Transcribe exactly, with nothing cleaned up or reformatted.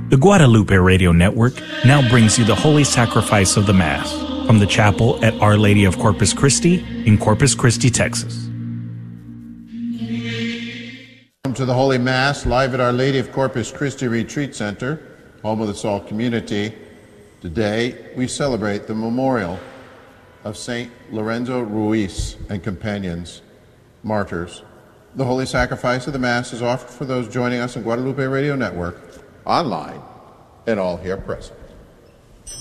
The Guadalupe Radio Network now brings you the Holy Sacrifice of the Mass from the chapel at Our Lady of Corpus Christi in Corpus Christi, Texas. Welcome to the Holy Mass, live at Our Lady of Corpus Christi Retreat Center, home of the Salt community. Today, we celebrate the memorial of Saint Lorenzo Ruiz and companions, martyrs. The Holy Sacrifice of the Mass is offered for those joining us on Guadalupe Radio Network, online, and all here present.